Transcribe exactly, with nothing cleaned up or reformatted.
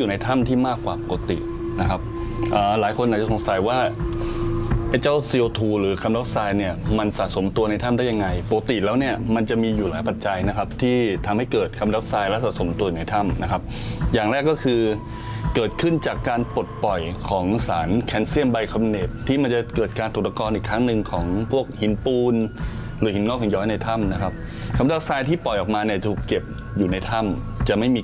ในถ้ำที่มากกว่าปกตินะครับหลายคนอาจจะสงสัยว่าไอ้เจ้า ซี โอ ทู หรือคาร์บอนไดออกไซด์เนี่ยมันสะสมตัวในถ้ำได้ยังไงปกติแล้วเนี่ยมันจะมีอยู่หลายปัจจัยนะครับที่ทำให้เกิดคาร์บอนไดออกไซด์และสะสมตัวในถ้ำนะครับอย่างแรกก็คือเกิดขึ้นจากการปลดปล่อยของสารแคลเซียมไบคาร์บอเนตที่มันจะเกิดการตกตะกอนอีกครั้งหนึ่งของพวกหินปูนหรือหินงอกหินย้อยในถ้ำนะครับคาร์บอนไดออกไซด์ที่ปล่อยออกมาเนี่ยถูกเก็บอยู่ในถ้ำจะไม่มี